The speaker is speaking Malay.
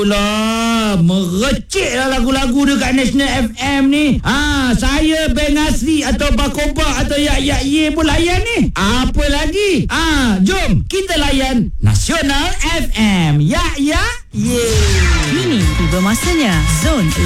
Lah, merecik lah lagu-lagu dekat National FM ni. Saya Beng Asri atau Bakoba atau Yak Ye pun layan ni. Apa lagi? Jom kita layan Nasional FM. Yak Ye. Kini tiba masanya Zone